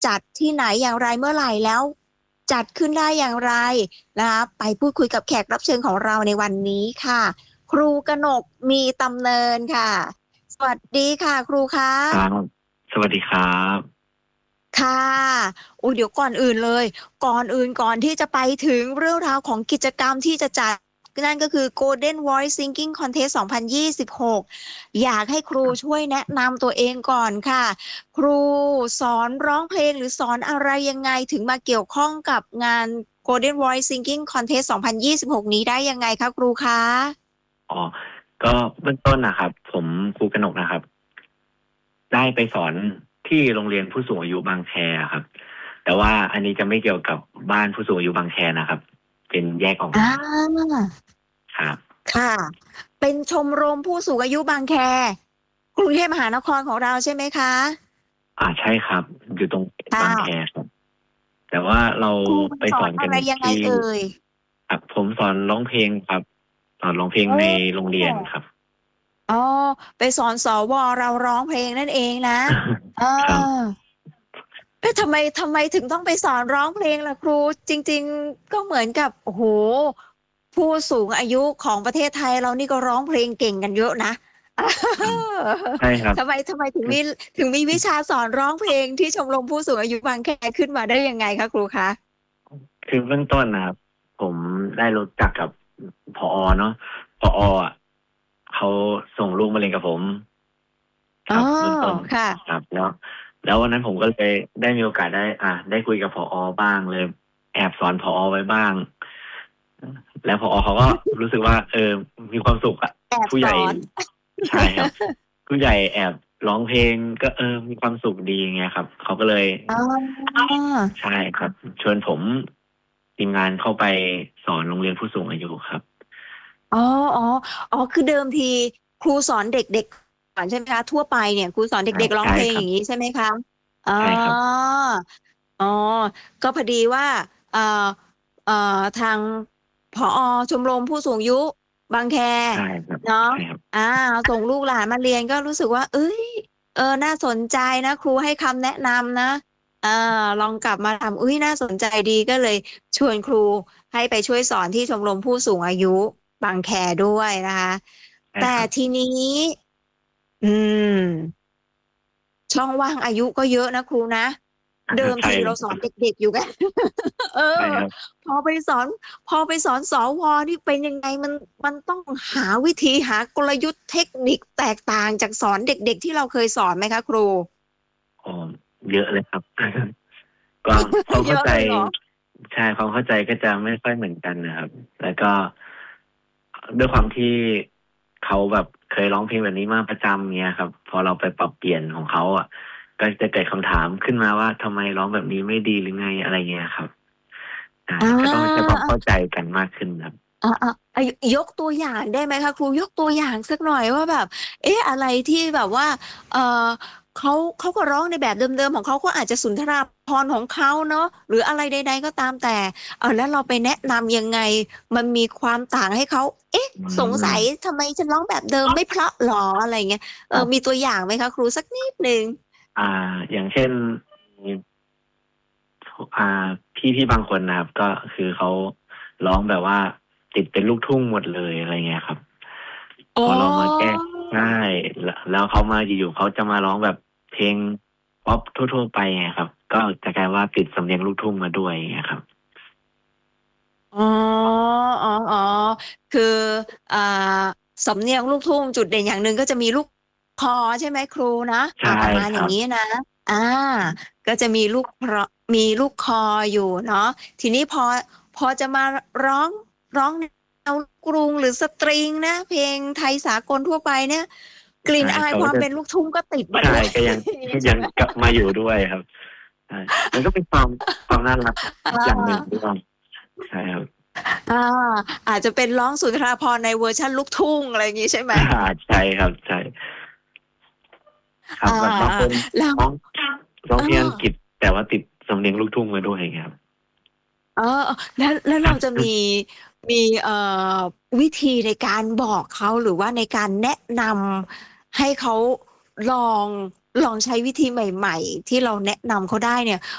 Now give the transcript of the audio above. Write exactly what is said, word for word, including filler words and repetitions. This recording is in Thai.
จัดที่ไหนอย่างไรเมื่อไหร่แล้วจัดขึ้นได้อย่างไรนะคะไปพูดคุยกับแขกรับเชิญของเราในวันนี้ค่ะ ครูกนกมีตำเนินค่ะ สวัสดีค่ะครูคะครับ สวัสดีครับค่ะโอ้เดี๋ยวก่อนอื่นเลย ก่อนอื่นก่อนที่จะไปถึงเรื่องราวของกิจกรรมที่จะจัดนั่นก็คือ Golden Voice Singing Contest สองพันยี่สิบหกอยากให้ครูช่วยแนะนำตัวเองก่อนค่ะ ครูสอนร้องเพลงหรือสอนอะไรยังไงถึงมาเกี่ยวข้องกับงาน Golden Voice Singing Contest สองพันยี่สิบหกนี้ได้ยังไงคะครูคะอ๋อ ก็เบื้องต้นนะครับ ผมครูกนกนะครับ ได้ไปสอนที่โรงเรียนผู้สูงอายุบางแคครับ แต่ว่าอันนี้จะไม่เกี่ยวกับบ้านผู้สูงอายุบางแคนะครับ เป็นแยกออกอามา ครับค่ะ เป็นชมรมผู้สูงอายุบางแค กรุงเทพมหานครของเราใช่ไหมคะ? อา ใช่ครับ อยู่ตรงค่บางแคะครับ แต่ว่าเราครูไปไปสอนกสอนอะันไรยังทไงี่เอ่ย? ครับ ผมสอนร้องเพลงครับ สอนร้องเพลงอ๋ในโรงเรียนอครับอ๋อ ไปสอน สว. เราร้องเพลงนั่นเองนะ เอครับอ เอ๊ะ ทำไม ทำไมถึงต้องไปสอนร้องเพลงล่ะครู จริง ๆ ก็เหมือนกับ โอ้โฮ ผู้สูงอายุของประเทศไทยเรานี่ก็ร้องเพลงเก่งกันเยอะนะอืม ใช่ครับทำไม ทำไมถึงคือมี ถึงมีวิชาสอนร้องเพลงที่ชมรมผู้สูงอายุบางแคขึ้นมาได้ยังไงคะครูคะ? คือเบื้องต้นนะครับ ผมได้รู้จักกับ ผอ. เนาะ ผอ. อะ เขาส่งลูกมาเรียนกับผมอ๋อครับ เบื้องต้นค่ะครับ แล้ว แล้ววันนั้นผมก็เลยได้มีโอกาสได้ อ่า ได้คุยกับผอ. บ้าง เลยแอบสอนผอ. ไว้บ้าง แล้วผอ. เขาก็รู้สึกว่า เออ มีความสุขอะ ผู้ใหญ่แอบสอนใช่ครับ ผู้ใหญ่แอบร้องเพลงก็ เออ มีความสุขดี อย่างเงี้ยครับ เขาก็เลยอ๋อใช่ครับ ชวนผม ทีมงานเข้าไปสอนโรงเรียนผู้สูงอายุครับอ๋อ ๆ อ๋อ คือเดิมทีครูสอนเด็ก ๆ ก่อนใช่ไหมคะ ทั่วไปเนี่ยครูสอนเอาด็ก ๆ ร้ใอชง่เพลงครอัย่บางงี้ใช่ไหมคะ? อ๋อใช่ครับอ๋อ ก็พอดีว่า เอ่อ เอ่อ ทาง ผอ. ชมรมผู้สูงอายุบางแคใช่ครับเนาะใช่ครับอา ส่งลูกหลานมาเรียนก็รู้สึกว่า เฮ้ย เออ น่าสนใจนะ ครูให้คำแนะนำนะ เออ ลองกลับมาทำ อุ๊ย น่าสนใจดี ก็เลยชวนครูให้ไปช่วยสอนที่ชมรมผู้สูงอายุบางแคด้วยนะคะใช่แต่ครับทีนี้ อืม ช่องว่างอายุก็เยอะนะครูนะอาเดิมใช่ทีเราสอนเด็ก ๆ อยู่ ไง เออใช่ครับพอไปสอน พอไปสอน สว. นี่เป็นยังไง มัน มันต้องหาวิธี หากลยุทธ์เทคนิคแตกต่างจากสอนเด็ก ๆ ที่เราเคยสอนไหมคะครู? อ๋อ เยอะเลยครับ ก็ความเเยข้าอะใจเลยเหรอ? ใช่ ความเข้าใจก็จะไม่ค่อยเหมือนกันน่ะครับ แล้วก็ ด้วยความที่เขาแบบเคยร้องเพลงแบบนี้มาประจำ เงี้ยครับ พอเราไปปรับเปลี่ยนของเขาอะ ก็จะเกิดคำถามขึ้นมาว่า ทำไมร้องแบบนี้ไม่ดีหรือไง อะไรเงี้ยครับ ใช่อาก็ต้องใช้ความอเข้าใจกันมากขึ้นครับา อา ๆ อะ ย ยกตัวอย่างได้ไหมคะครู ยกตัวอย่างสักหน่อยว่าแบบ เอ๊ะ อะไรที่แบบว่า เอ่อ เขา เขาก็ร้องในแบบเดิม ๆ ของเขา เขาอาจจะสุนทราภรณ์ของเขาเนาะ หรืออะไรใด ๆ ก็ตามแต่ อ้าว แล้วเราไปแนะนำยังไง มันมีความต่างให้เขา เอ๊ะอืสงสัยมทำไมฉันร้องแบบเดิมไม่เพราะเหรอ อะไรอย่างเงี้ย เออครับมีตัวอย่างไหมคะครูสักนิดหนึ่ง? อ่า อย่างเช่น มี พ อ่า พี่ ๆ บางคนนะครับ ก็คือเขาร้องแบบว่าติดเป็นลูกทุ่งหมดเลย อะไรเงี้ยครับอ๋พอเรามาแก้ ใช่อล แล้วเขามา อยู่ ๆ เขาจะมาร้องแบบเพลงพอปทั่ว ๆ ไปไงครับ ก็จะกลายว่าติดสำเนียงลูกทุ่งมาด้วย อย่างเงี้ยครับอ๋อ อ๋อ ๆ คือ อ่า สำเนียงลูกทุ่งจุดเด่นอย่างหนึ่งก็จะมีลูกคอใช่ไหมครูนะ? ใชอ่า ประมาณครอย่ัางบงี้นะ อา ก็จะมีลูกเพราะ มีลูกคออยู่เนาะ ทีนี้พอ พอจะมา ร ร้อง ร้อง แนว ลูกกรุงหรือสตริงนะ เพลงไทยสากลทั่วไปเนี่ย กลิใช่น่อเาขยาควก็ามจะเป็นลูกทุ่งก็ติดมาใช่ด้วยก็ยังอย่างงี้ใชย่ัไงหม? กลับมาอยู่ด้วยครับ ใช่ มันก็เป็นความ ความน่ารักออีกอย่างหนึ่งที่าว่า ใช่ครับอา อาจจะเป็นร้องสุนทราภรณ์ในเวอร์ชันลูกทุ่ง อะไรงี้ใช่ไหม? อา ใช่ครับ ใช่ ครัอบาแบบบางคนๆ แล้วร้อง ร้อเงอเพลงอังอกฤษ แต่ว่าติดสำเนียงลูกทุ่งมาด้วย อย่างเงี้ยครับเออ ๆ แล้ว แล้วเราจะมี มี เอ่อ วิธีในการบอกเขา หรือว่าในการแนะนำให้เขาลอง ลองใช้วิธีใหม่ ๆ ที่เราแนะนำเขาได้เนี่ย